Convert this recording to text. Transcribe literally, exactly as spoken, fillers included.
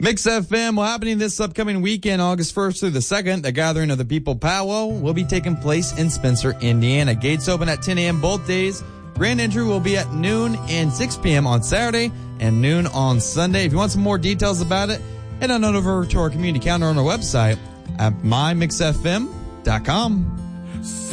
Mix F M, well, happening this upcoming weekend, August first through the second, the Gathering of the People Powwow will be taking place in Spencer, Indiana. Gates open at ten a.m. both days. Grand entry will be at noon and six p.m. on Saturday and noon on Sunday. If you want some more details about it, head on over to our community calendar on our website at my mix f m dot com.